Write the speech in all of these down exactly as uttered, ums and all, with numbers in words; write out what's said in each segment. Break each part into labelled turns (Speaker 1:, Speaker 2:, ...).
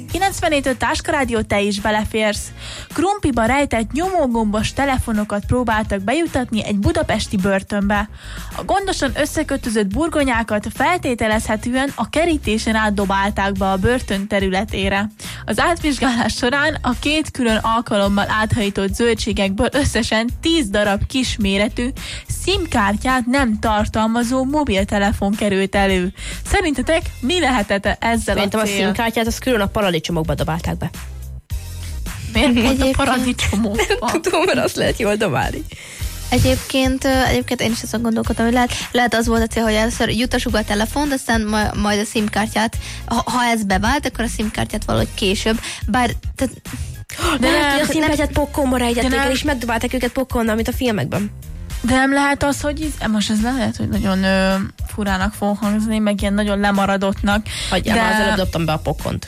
Speaker 1: kilencvenhét öt Táskarádió, te is beleférsz. Krumpiba rejtett nyomógombos telefonokat próbáltak bejutatni egy budapesti börtönbe. A gondosan összekötözött burgonyákat feltételezhetően a kerítésen átdobálták be a börtön területére. Az átvizsgálás során a két külön alkalommal áthajított zöldségekből összesen tíz darab kisméretű, SIM-kártyát nem tartalmazó mobiltelefon került elő. Szerintetek mi lehetett ezzel
Speaker 2: Szerintem
Speaker 1: a cél?
Speaker 2: a SIM-kártyát az külön a paradicsomokba dobálták be.
Speaker 1: Miért pont a paradicsomokba?
Speaker 2: Tudom, mert azt lehet jól dobálni.
Speaker 3: Egyébként, egyébként én is azon gondolkodtam, hogy lehet, lehet az volt a cél, hogy először jutassuk a telefont, aztán ma, majd a SIM-kártyát, ha, ha ez bevált, akkor a SIM-kártyát valahogy később, bár... Tehát,
Speaker 2: de lehet, hogy a SIM-kártyát pokkonba rejtették
Speaker 1: nem,
Speaker 2: el, és megdobálták őket pokkonnal, mint a filmekben.
Speaker 1: De nem lehet az, hogy ez, most ez lehet, hogy nagyon ö, furának fog hangzni, meg ilyen nagyon lemaradottnak.
Speaker 2: Hagyjál,
Speaker 1: de...
Speaker 2: már az előbb dobtam be a pokkont.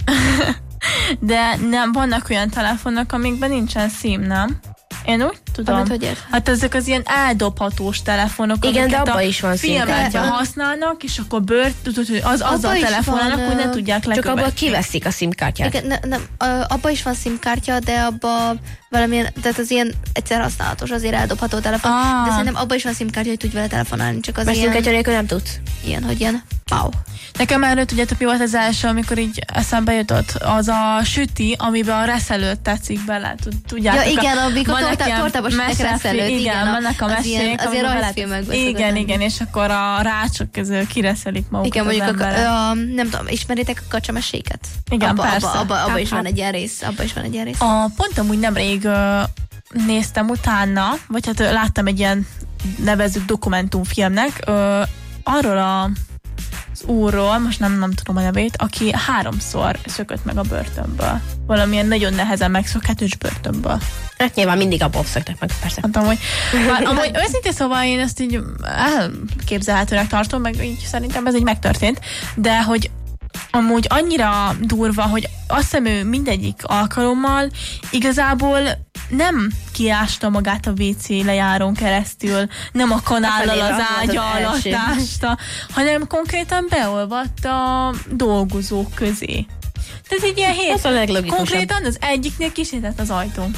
Speaker 1: De nem, vannak olyan telefonok, amikben nincsen SIM, nem? Én úgy tudom.
Speaker 3: Amit, hogy értem.
Speaker 1: Hát ezek az ilyen eldobhatós telefonok,
Speaker 2: igen, de abban
Speaker 1: a
Speaker 2: is van
Speaker 1: filmekben használnak, és akkor bőrt, tudod, hogy az, azzal telefonálnak, hogy ne tudják lekövetni.
Speaker 2: Csak abban kiveszik a SIM-kártyát.
Speaker 3: Igen, ne, nem, abban is van SIM-kártya, de abban valamilyen, tehát az ilyen egyszer használatos, azért eldobható telefon, ah. de szerintem abban is van SIM-kártya, hogy tudj vele telefonálni, csak az
Speaker 2: mert
Speaker 3: ilyen...
Speaker 2: SIM-kártya nélkül nem tudsz.
Speaker 3: Ilyen, hogy ilyen, wow.
Speaker 1: Nekem erről tudjátok, mi volt az első, amikor így eszembe jutott, az a süti, amiben a reszelőt tetszik bele, tudjátok.
Speaker 3: Ja, igen, amikor tortába sütik reszelőt,
Speaker 1: igen, igen, vannak a mesék,
Speaker 3: azért rajzfilmekben.
Speaker 1: Igen, igen, és akkor a rácsok közül kireszelik magukat.
Speaker 3: Igen, mondjuk
Speaker 1: a,
Speaker 3: a, nem tudom, ismeritek a kacsameséket?
Speaker 1: Igen,
Speaker 3: abba,
Speaker 1: persze.
Speaker 3: Abba, abba, abba is van egy ilyen rész, abba is van egy ilyen rész.
Speaker 1: A, pont amúgy nemrég uh, néztem utána, vagy hát uh, láttam egy ilyen nevezzük dokumentumfilmnek, uh, arról a az úrról, most nem, nem tudom a nevét, aki háromszor szökött meg a börtönből. Valamilyen nagyon nehezen megszökhetős börtönből.
Speaker 2: Hát nyilván mindig abból szöktek meg, persze.
Speaker 1: Hát amúgy, bár, amúgy őszintén szóval én ezt így elképzelhetőnek tartom, meg így szerintem ez így megtörtént, de hogy amúgy annyira durva, hogy azt hiszem ő mindegyik alkalommal igazából nem kiásta magát a vé cé lejárón keresztül, nem a kanállal az ágya alatt ásta, hanem konkrétan beolvadt a dolgozók közé. Tehát egy ilyen hét.
Speaker 2: Az a leglogikusabb.
Speaker 1: Konkrétan az egyiknél kisétált az ajtón.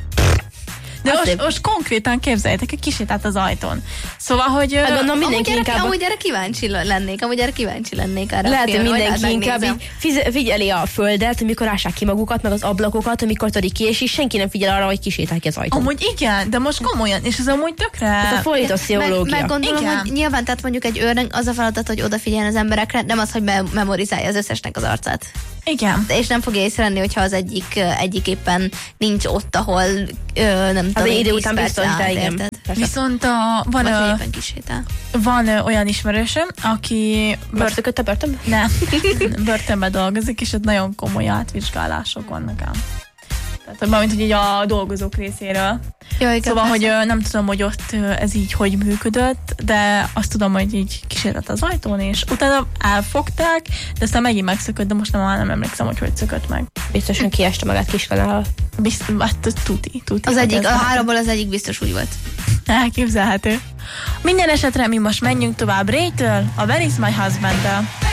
Speaker 1: De most, most konkrétan képzeljétek, hogy kisétált az ajtón. Szóval, hogy...
Speaker 3: Hát gondolom,
Speaker 1: uh,
Speaker 3: mindenki
Speaker 1: amúgy,
Speaker 3: inkább... Amúgy erre kíváncsi lennék, amúgy erre kíváncsi lennék arra.
Speaker 2: Lehet, hogy mindenki inkább így figyeli a földet, amikor ássák ki magukat, meg az ablakokat, amikor törik ki, és senki nem figyel arra, hogy kisétál ki az ajtón.
Speaker 1: Amúgy igen, de most komolyan, és ez amúgy tökre...
Speaker 2: Ez a fordító pszichológia.
Speaker 3: Meg, meg gondolom,
Speaker 1: igen.
Speaker 3: hogy nyilván, tehát mondjuk egy őrnek az a feladat, hogy odafigyeljen az emberekre, nem az, hogy me- memorizálja az összesnek az arcát.
Speaker 1: Igen.
Speaker 3: És nem fogja észrevenni, hogyha az egyik, egyik éppen nincs ott, ahol ö, nem tudom,
Speaker 2: idő után biztos, de igen.
Speaker 1: Viszont a, van, ö, van ö, olyan ismerősöm, aki...
Speaker 2: Börszökött a börtönbe?
Speaker 1: Nem, börtönben dolgozik, és ott nagyon komoly átvizsgálások vannak ám. Tehát, mármint, hogy így a dolgozók részéről.
Speaker 3: Jó, igen,
Speaker 1: szóval,
Speaker 3: persze.
Speaker 1: hogy ö, nem tudom, hogy ott ö, ez így hogy működött, de azt tudom, hogy így kísérlet az ajtón, és utána elfogták, de aztán megint megszökött, de most nem, nem emlékszem, hogy hogy szökött meg.
Speaker 2: Biztosan kieste magát kiskanál.
Speaker 1: Biztos, hát tuti, tuti.
Speaker 3: Az egyik, a háromból az egyik biztos úgy volt.
Speaker 1: Elképzelhető. Minden esetre mi most menjünk tovább Ray-től, a Where is my husband-tel.